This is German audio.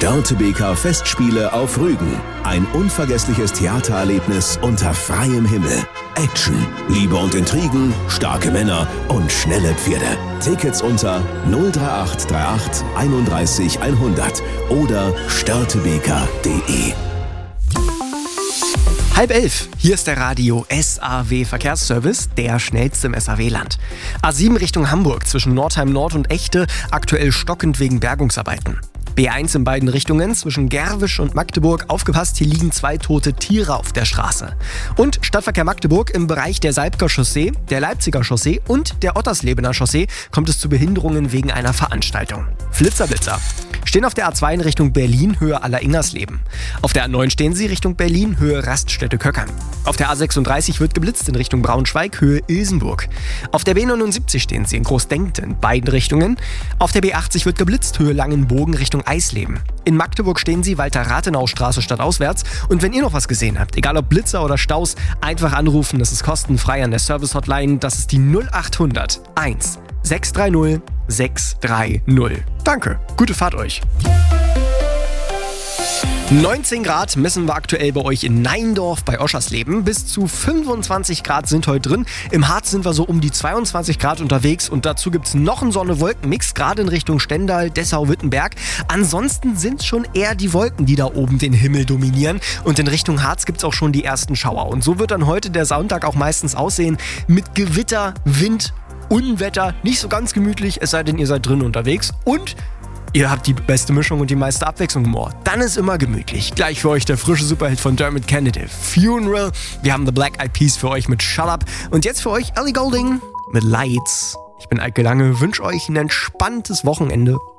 Störtebeker Festspiele auf Rügen. Ein unvergessliches Theatererlebnis unter freiem Himmel. Action, Liebe und Intrigen, starke Männer und schnelle Pferde. Tickets unter 03838 31 100 oder störtebeker.de. 10:30, hier ist der Radio SAW Verkehrsservice, der schnellste im SAW-Land. A7 Richtung Hamburg zwischen Nordheim Nord und Echte, aktuell stockend wegen Bergungsarbeiten. B1 in beiden Richtungen zwischen Gerwisch und Magdeburg. Aufgepasst, hier liegen 2 tote Tiere auf der Straße. Und Stadtverkehr Magdeburg im Bereich der Salbker Chaussee, der Leipziger Chaussee und der Otterslebener Chaussee kommt es zu Behinderungen wegen einer Veranstaltung. Flitzer. Stehen auf der A2 in Richtung Berlin, Höhe Aller-Ingersleben. Auf der A9 stehen sie Richtung Berlin, Höhe Raststätte-Köckern. Auf der A36 wird geblitzt in Richtung Braunschweig, Höhe Ilsenburg. Auf der B79 stehen sie in Großdenkte in beiden Richtungen. Auf der B80 wird geblitzt, Höhe Langenbogen Richtung Eisleben. In Magdeburg stehen sie Walter-Rathenau-Straße stadtauswärts. Und wenn ihr noch was gesehen habt, egal ob Blitzer oder Staus, einfach anrufen, das ist kostenfrei an der Service-Hotline. Das ist die 0800 1 630 630. Danke, gute Fahrt euch. 19 Grad messen wir aktuell bei euch in Neindorf bei Oschersleben. Bis zu 25 Grad sind heute drin. Im Harz sind wir so um die 22 Grad unterwegs und dazu gibt es noch einen Sonne-Wolken-Mix, gerade in Richtung Stendal, Dessau, Wittenberg. Ansonsten sind es schon eher die Wolken, die da oben den Himmel dominieren und in Richtung Harz gibt es auch schon die ersten Schauer. Und so wird dann heute der Sonntag auch meistens aussehen mit Gewitter, Wind, Unwetter, nicht so ganz gemütlich, es sei denn, ihr seid drin unterwegs und ihr habt die beste Mischung und die meiste Abwechslung im Ohr. Dann ist immer gemütlich. Gleich für euch der frische Superhit von Dermot Kennedy, Funeral. Wir haben The Black Eyed Peas für euch mit Shut Up. Und jetzt für euch Ellie Goulding mit Lights. Ich bin Eike Lange, wünsche euch ein entspanntes Wochenende.